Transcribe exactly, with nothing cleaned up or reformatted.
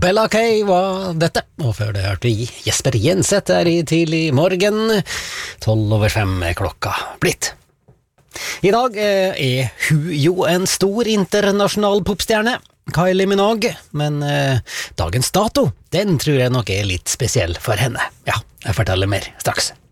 Bella Kay var dette, og før det hørte vi Jesper Jenseth her i tidlig morgen. Tolv over fem er klokka blitt. I dag eh, er hun jo en stor internasjonal popstjerne, Kylie Minogue, men eh, dagens dato, den tror jeg nok er litt spesiell for henne. Ja, jeg forteller mer straks.